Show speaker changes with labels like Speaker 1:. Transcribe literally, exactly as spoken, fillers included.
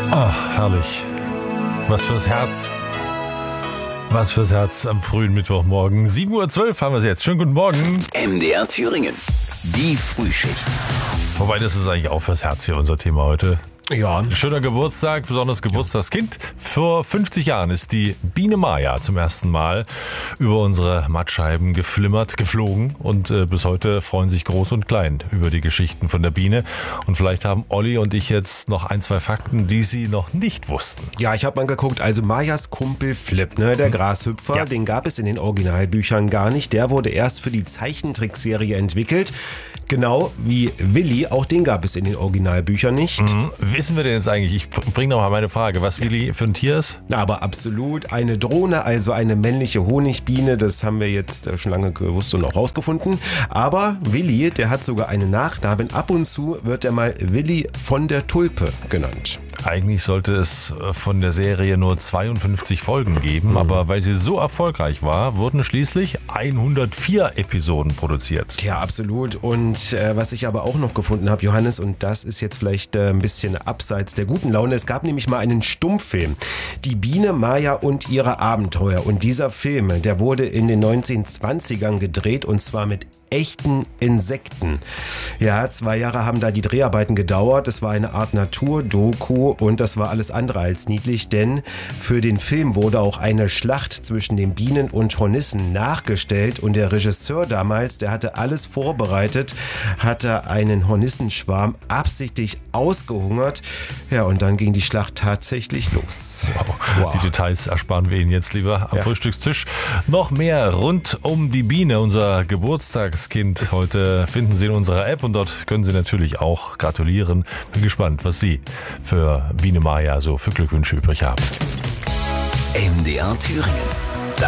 Speaker 1: Ah, herrlich. Was fürs Herz. Was fürs Herz am frühen Mittwochmorgen. sieben Uhr zwölf haben wir es jetzt. Schönen guten Morgen.
Speaker 2: M D R Thüringen. Die Frühschicht.
Speaker 1: Wobei, das ist eigentlich auch fürs Herz hier unser Thema heute.
Speaker 3: Ja.
Speaker 1: Schöner Geburtstag, besonders Geburtstagskind. Vor fünfzig Jahren ist die Biene Maya zum ersten Mal über unsere Mattscheiben geflimmert, geflogen. Und äh, bis heute freuen sich Groß und Klein über die Geschichten von der Biene. Und vielleicht haben Olli und ich jetzt noch ein, zwei Fakten, die sie noch nicht wussten.
Speaker 3: Ja, ich habe mal geguckt, also Mayas Kumpel Flip, ne, der Grashüpfer,
Speaker 1: Ja.
Speaker 3: den gab es in den Originalbüchern gar nicht. Der wurde erst für die Zeichentrickserie entwickelt. Genau wie Willi, auch den gab es in den Originalbüchern nicht.
Speaker 1: Hm, wissen wir denn jetzt eigentlich, ich bringe noch mal meine Frage, was Willi für ein Tier ist?
Speaker 3: Aber absolut eine Drohne, also eine männliche Honigbiene, das haben wir jetzt äh, schon lange gewusst und auch rausgefunden. Aber Willi, der hat sogar einen Nachnamen. Ab und zu wird er mal Willi von der Tulpe genannt.
Speaker 1: Eigentlich sollte es von der Serie nur zweiundfünfzig Folgen geben, mhm. aber weil sie so erfolgreich war, wurden schließlich hundertvier Episoden produziert.
Speaker 3: Ja, absolut. Und äh, was ich aber auch noch gefunden habe, Johannes, und das ist jetzt vielleicht äh, ein bisschen abseits der guten Laune, es gab nämlich mal einen Stummfilm, Die Biene Maya und ihre Abenteuer. Und dieser Film, der wurde in den neunzehnhundertzwanzigern gedreht, und zwar mit echten Insekten. Ja, zwei Jahre haben da die Dreharbeiten gedauert. Das war eine Art Naturdoku und das war alles andere als niedlich, denn für den Film wurde auch eine Schlacht zwischen den Bienen und Hornissen nachgestellt und der Regisseur damals, der hatte alles vorbereitet, hatte einen Hornissenschwarm absichtlich ausgehungert. Ja, und dann ging die Schlacht tatsächlich los.
Speaker 1: Wow. Wow. Die Details ersparen wir Ihnen jetzt lieber am
Speaker 3: Ja.
Speaker 1: Frühstückstisch. Noch mehr rund um die Biene, unser Geburtstagskind. Heute finden Sie in unserer App und dort können Sie natürlich auch gratulieren. Bin gespannt, was Sie für Biene Maya so für Glückwünsche übrig haben.
Speaker 2: M D R Thüringen.